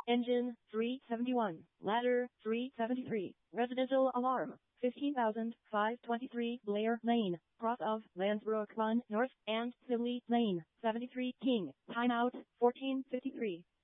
Engine 371. Ladder 373. Residential alarm 15,523 Blair Lane, cross of Lansbrook 1 North and Sibley Lane 73 King. Timeout 14:53.